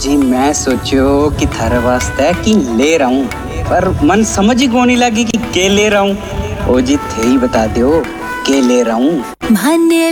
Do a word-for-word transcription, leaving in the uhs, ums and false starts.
जी मैं सोचो कि थारे वास्ते की ले रहा हूँ, पर मन समझ ही को नहीं लगी कि के ले रहा हूँ। ओ जी थे ही बता दो के ले रहा हूँ। माने